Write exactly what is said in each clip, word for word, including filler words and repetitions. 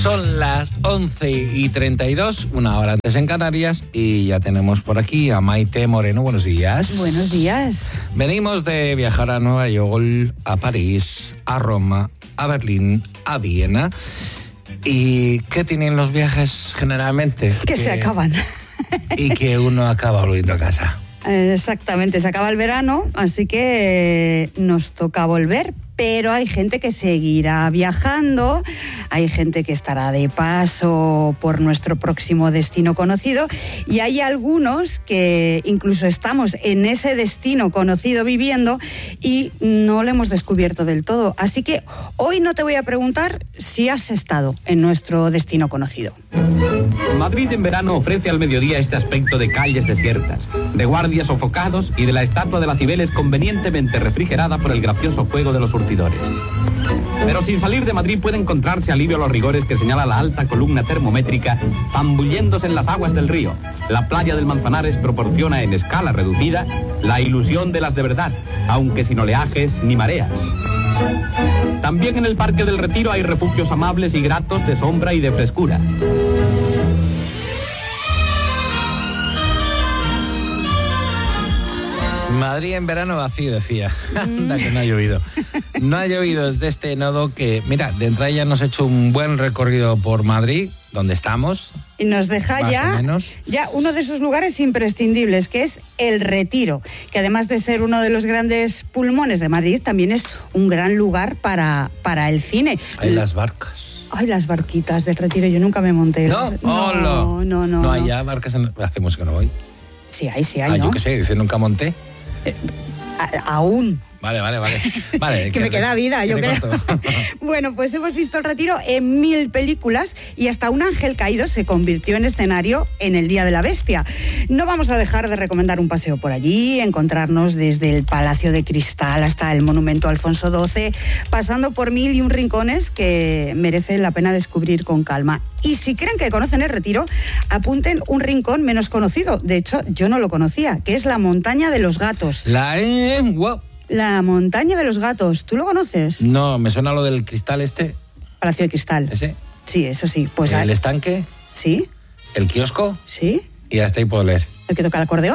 Son las once y treinta y dos, una hora antes en Canarias, y ya tenemos por aquí a Maite Moreno. Buenos días. Buenos días. Venimos de viajar a Nueva York, a París, a Roma, a Berlín, a Viena. ¿Y qué tienen los viajes generalmente? Que, que se acaban. Y que uno acaba volviendo a casa. Exactamente, se acaba el verano, así que nos toca volver. Pero hay gente que seguirá viajando, hay gente que estará de paso por nuestro próximo destino conocido, y hay algunos que incluso estamos en ese destino conocido viviendo y no lo hemos descubierto del todo. Así que hoy no te voy a preguntar si has estado en nuestro destino conocido. Madrid en verano ofrece al mediodía este aspecto de calles desiertas, de guardias sofocados y de la estatua de la Cibeles convenientemente refrigerada por el gracioso fuego de los urtidores. Pero sin salir de Madrid puede encontrarse alivio a los rigores que señala la alta columna termométrica zambulléndose en las aguas del río. La playa del Manzanares proporciona en escala reducida la ilusión de las de verdad, aunque sin oleajes ni mareas. También en el Parque del Retiro hay refugios amables y gratos de sombra y de frescura. Madrid en verano vacío, decía. Anda, que no ha llovido. No ha llovido desde este nodo que, mira, de entrada ya nos ha hecho un buen recorrido por Madrid, donde estamos. Y nos deja ya, ya uno de esos lugares imprescindibles, que es el Retiro, que además de ser uno de los grandes pulmones de Madrid, también es un gran lugar para, para el cine. Hay las barcas. Ay, las barquitas del Retiro, yo nunca me monté. ¿No? No, no, no. No, no hay ya barcas, en... hace mucho que no voy. Sí hay, sí hay, ah, ¿no? Yo qué sé, dice nunca monté. Eh, a, aún. Vale, vale, vale. vale que, que me queda vida, yo creo. Bueno, pues hemos visto el Retiro en mil películas y hasta Un ángel caído se convirtió en escenario en el Día de la Bestia. No vamos a dejar de recomendar un paseo por allí, encontrarnos desde el Palacio de Cristal hasta el Monumento a Alfonso doce, pasando por mil y un rincones que merece la pena descubrir con calma. Y si creen que conocen el Retiro, apunten un rincón menos conocido. De hecho, yo no lo conocía, que es la Montaña de los Gatos. La... Eh, wow. La Montaña de los Gatos, ¿tú lo conoces? No, me suena lo del cristal este. Palacio de Cristal. ¿Ese? Sí, eso sí. Pues ¿El hay... estanque? Sí. ¿El kiosco? Sí. Y hasta ahí puedo leer. ¿El que toca el acordeón?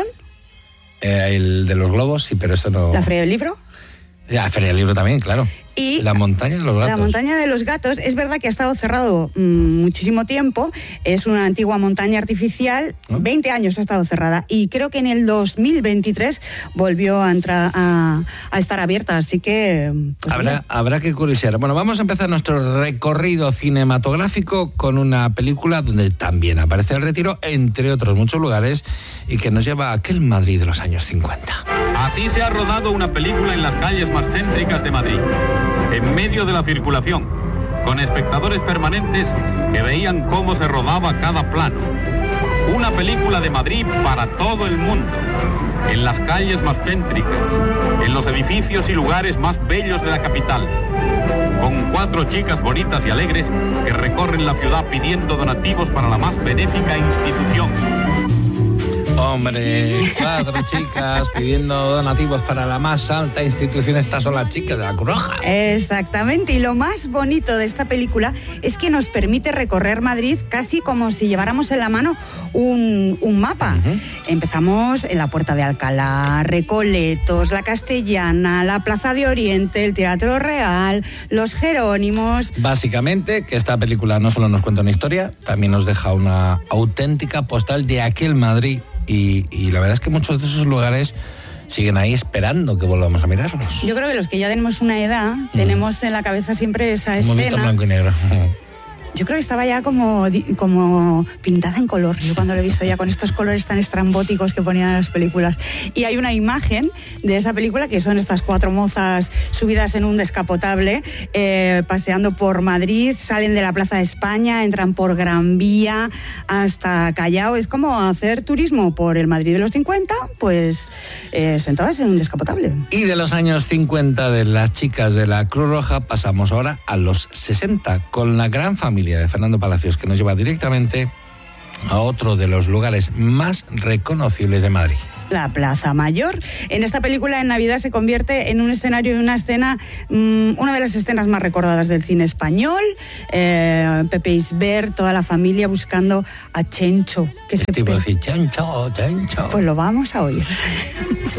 Eh, el de los globos, sí, pero eso no... ¿La Feria del Libro? La Feria del Libro también, claro. Y la Montaña de los Gatos. La Montaña de los Gatos, es verdad que ha estado cerrado mmm, muchísimo tiempo, es una antigua montaña artificial, ¿no? veinte años ha estado cerrada y creo que en el dos mil veintitrés volvió a, entrar, a, a estar abierta, así que... Pues habrá, habrá que curiosear. Bueno, vamos a empezar nuestro recorrido cinematográfico con una película donde también aparece el Retiro, entre otros muchos lugares, y que nos lleva a aquel Madrid de los años cincuenta. Así se ha rodado una película en las calles más céntricas de Madrid, en medio de la circulación, con espectadores permanentes que veían cómo se rodaba cada plano. Una película de Madrid para todo el mundo, en las calles más céntricas, en los edificios y lugares más bellos de la capital, con cuatro chicas bonitas y alegres que recorren la ciudad pidiendo donativos para la más benéfica institución. Hombre, cuatro chicas pidiendo donativos para la más alta institución. Estas son las chicas de la Cruz Roja. Exactamente, y lo más bonito de esta película es que nos permite recorrer Madrid casi como si lleváramos en la mano un, un mapa. Uh-huh. Empezamos en la Puerta de Alcalá, Recoletos, la Castellana, la Plaza de Oriente, el Teatro Real, los Jerónimos. Básicamente, que esta película no solo nos cuenta una historia, también nos deja una auténtica postal de aquel Madrid. Y, y la verdad es que muchos de esos lugares siguen ahí esperando que volvamos a mirarlos. Yo creo que los que ya tenemos una edad, mm. tenemos en la cabeza siempre esa Hemos escena. Hemos visto blanco y negro. Yo creo que estaba ya como, como pintada en color. Yo cuando lo he visto ya con estos colores tan estrambóticos que ponían en las películas. Y hay una imagen de esa película que son estas cuatro mozas subidas en un descapotable, eh, paseando por Madrid, salen de la Plaza de España, entran por Gran Vía hasta Callao. Es como hacer turismo por el Madrid de los cincuenta, pues eh, sentadas en un descapotable. Y de los años cincuenta de las chicas de la Cruz Roja pasamos ahora a los sesenta, con la gran familia de Fernando Palacios, que nos lleva directamente a otro de los lugares más reconocibles de Madrid. la Plaza Mayor. En esta película, en Navidad, se convierte en un escenario y una escena, mmm, una de las escenas más recordadas del cine español. Eh, Pepe Isbert, toda la familia buscando a Chencho. Que el se tipo pe... decir, Chencho, Chencho. Pues lo vamos a oír.